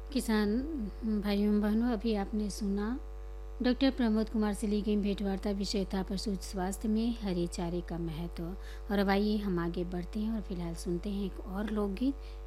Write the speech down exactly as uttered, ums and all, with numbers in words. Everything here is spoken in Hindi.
किसान भाइयों एवं बहनों, अभी आपने सुना डॉक्टर प्रमोद कुमार से ली गई भेंटवार्ता। विषय था पशु स्वास्थ्य में हरे चारे का महत्व। और अब आइए हम आगे बढ़ते हैं और फिलहाल सुनते हैं एक और लोकगीत